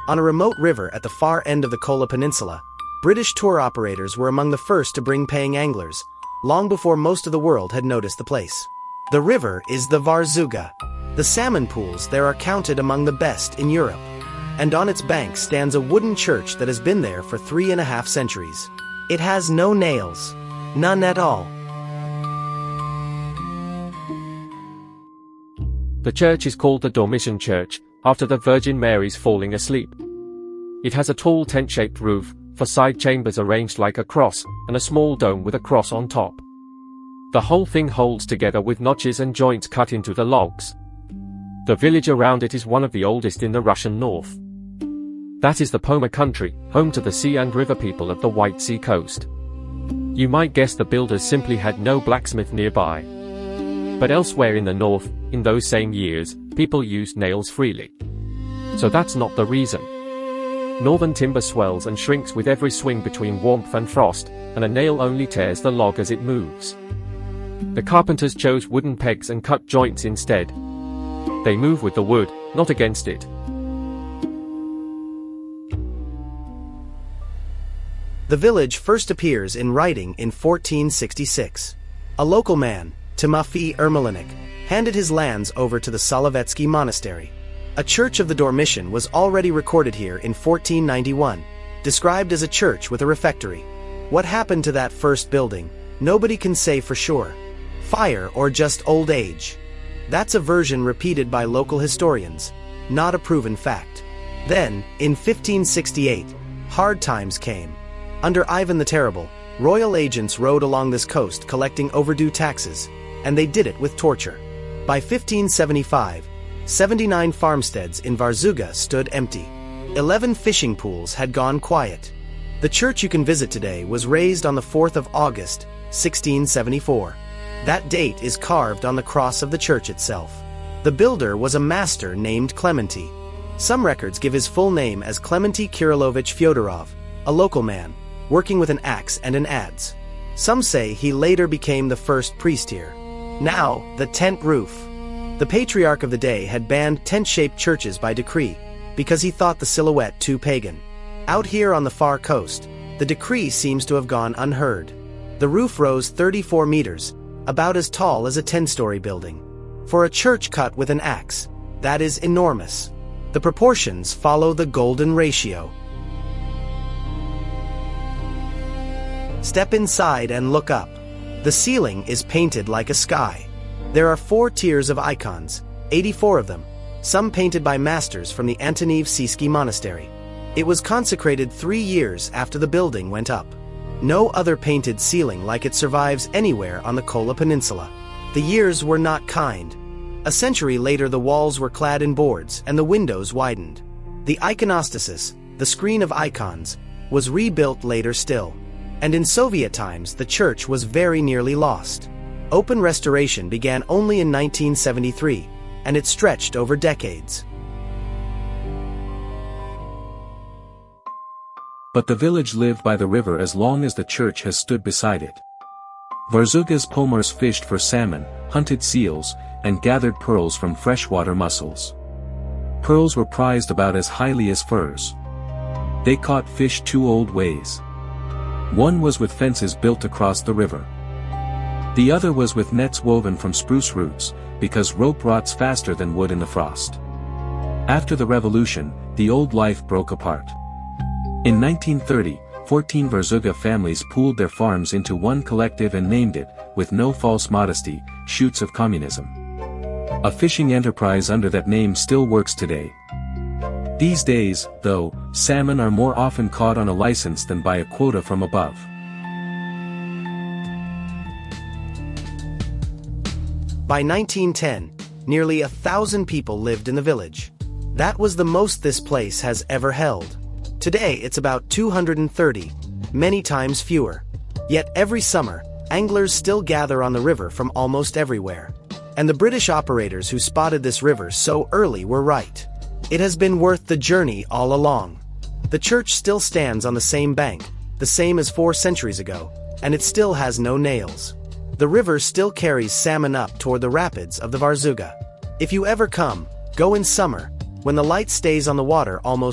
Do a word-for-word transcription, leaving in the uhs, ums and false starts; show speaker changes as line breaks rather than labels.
On a remote river at the far end of the Kola Peninsula, British tour operators were among the first to bring paying anglers, long before most of the world had noticed the place. The river is the Varzuga. The salmon pools there are counted among the best in Europe. And on its bank stands a wooden church that has been there for three and a half centuries. It has no nails. None at all.
The church is called the Dormition Church, after the Virgin Mary's falling asleep. It has a tall tent-shaped roof, four side chambers arranged like a cross, and a small dome with a cross on top. The whole thing holds together with notches and joints cut into the logs. The village around it is one of the oldest in the Russian north. That is the Poma country, home to the sea and river people of the White Sea coast. You might guess the builders simply had no blacksmith nearby. But elsewhere in the north, in those same years, people used nails freely. So that's not the reason. Northern timber swells and shrinks with every swing between warmth and frost, and a nail only tears the log as it moves. The carpenters chose wooden pegs and cut joints instead. They move with the wood, not against it.
The village first appears in writing in fourteen sixty-six. A local man, Timofey Ermolinik, handed his lands over to the Solovetsky Monastery. A church of the Dormition was already recorded here in fourteen ninety-one, described as a church with a refectory. What happened to that first building, nobody can say for sure. Fire or just old age. That's a version repeated by local historians, not a proven fact. Then, in fifteen sixty-eight, hard times came. Under Ivan the Terrible, royal agents rode along this coast collecting overdue taxes, and they did it with torture. By fifteen seventy-five, seventy-nine farmsteads in Varzuga stood empty. Eleven fishing pools had gone quiet. The church you can visit today was raised on the fourth of August, sixteen seventy-four. That date is carved on the cross of the church itself. The builder was a master named Clementy. Some records give his full name as Clementy Kirillovich Fyodorov, a local man, working with an axe and an adze. Some say he later became the first priest here. Now, the tent roof. The patriarch of the day had banned tent-shaped churches by decree, because he thought the silhouette too pagan. Out here on the far coast, the decree seems to have gone unheard. The roof rose thirty-four meters, about as tall as a ten-story building. For a church cut with an axe, that is enormous. The proportions follow the golden ratio. Step inside and look up. The ceiling is painted like a sky. There are four tiers of icons, eighty-four of them, some painted by masters from the Antonievsky Monastery. It was consecrated three years after the building went up. No other painted ceiling like it survives anywhere on the Kola Peninsula. The years were not kind. A century later the walls were clad in boards and the windows widened. The iconostasis, the screen of icons, was rebuilt later still. And in Soviet times the church was very nearly lost. Open restoration began only in nineteen seventy-three, and it stretched over decades.
But the village lived by the river as long as the church has stood beside it. Varzuga's Pomors fished for salmon, hunted seals, and gathered pearls from freshwater mussels. Pearls were prized about as highly as furs. They caught fish two old ways. One was with fences built across the river. The other was with nets woven from spruce roots, because rope rots faster than wood in the frost. After the revolution, the old life broke apart. In nineteen thirty, fourteen Varzuga families pooled their farms into one collective and named it, with no false modesty, Shoots of Communism. A fishing enterprise under that name still works today. These days, though, salmon are more often caught on a license than by a quota from above.
By nineteen ten, nearly a thousand people lived in the village. That was the most this place has ever held. Today it's about two hundred thirty, many times fewer. Yet every summer, anglers still gather on the river from almost everywhere. And the British operators who spotted this river so early were right. It has been worth the journey all along. The church still stands on the same bank, the same as four centuries ago, and it still has no nails. The river still carries salmon up toward the rapids of the Varzuga. If you ever come, go in summer, when the light stays on the water almost